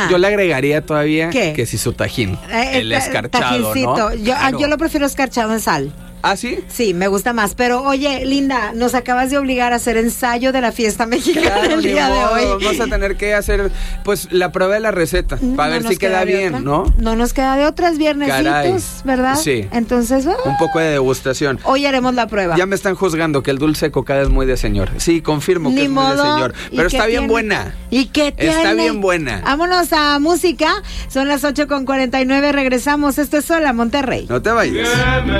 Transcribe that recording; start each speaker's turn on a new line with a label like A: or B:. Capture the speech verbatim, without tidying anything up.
A: buena.
B: Yo le agregaría todavía
A: ¿Qué?
B: que si su tajín,
A: Eh,
B: el
A: eh,
B: escarchado,
A: tajincito.
B: ¿no?
A: Yo,
B: Claro.
A: yo lo prefiero escarchado en sal.
B: ¿Ah, sí?
A: Sí, me gusta más. Pero oye, Linda, nos acabas de obligar a hacer ensayo de la fiesta mexicana
B: Claro,
A: el
B: ni
A: día de
B: modo,
A: hoy.
B: vamos a tener que hacer, pues, la prueba de la receta, para
A: No
B: ver
A: nos
B: si queda
A: de
B: bien,
A: otra.
B: ¿no?
A: No nos queda de otras viernesitos,
B: Caray.
A: ¿verdad?
B: Sí.
A: Entonces, ah,
B: Un poco de degustación.
A: hoy haremos la prueba.
B: Ya me están juzgando que el dulce de cocada es muy de señor. Sí, confirmo que
A: Ni
B: es muy de
A: modo.
B: señor.
A: ¿Y
B: Pero
A: qué
B: está bien
A: tiene?
B: buena.
A: ¿Y qué tiene?
B: Está bien buena.
A: Vámonos a música. Son las ocho con cuarenta y nueve. Regresamos. Esto es Sola Monterrey.
B: No te vayas.